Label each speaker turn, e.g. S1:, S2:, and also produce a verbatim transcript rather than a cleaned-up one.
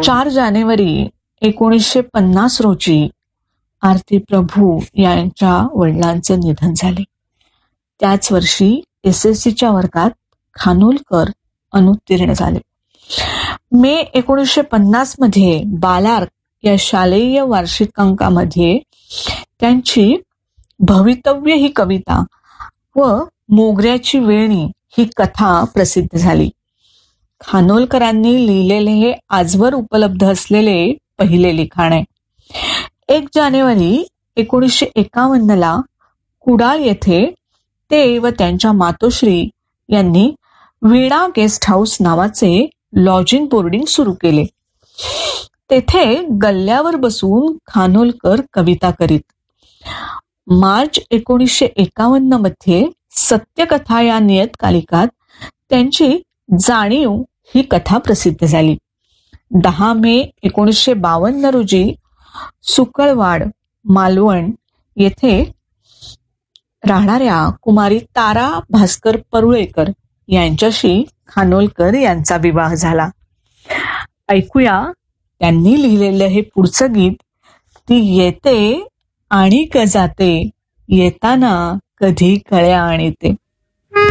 S1: चार जानेवारी एकोणीसशे पन्नास रोजी आरती प्रभू यांच्या वडिलांचे निधन झाले. त्याच वर्षी एस एस सीच्या वर्गात खानोलकर अनुत्तीर्ण झाले. मे एकोणीसशे पन्नास मध्ये बालार्क या शालेय वार्षिकांकामध्ये त्यांची भवितव्य ही कविता व मोगऱ्याची वेणी ही कथा प्रसिद्ध झाली. खानोलकरांनी लिहिलेले हे आजवर उपलब्ध असलेले पहिले लिखाण आहे. एक जानेवारी एकोणीसशे एकावन्न ला कुडाळ येथे ते व त्यांच्या मातोश्री यांनी वीणा गेस्ट हाऊस नावाचे लॉजिंग बोर्डिंग सुरू केले. तेथे गल्ल्यावर बसून खानोलकर कविता करीत. मार्च एकोणीसशे एकावन्न मध्ये सत्यकथा या नियतकालिकात त्यांची जाणीव ही कथा प्रसिद्ध झाली. दहा मे एकोणीसशे बावन्न रोजी सुकळवाड मालवण येथे राहणाऱ्या कुमारी तारा भास्कर परुळेकर यांच्याशी खानोलकर यांचा विवाह झाला. ऐकूया त्यांनी लिहिलेलं हे पुढचं गीत. ती येते आणि क जाते, येताना कधी कळ्या आणीते.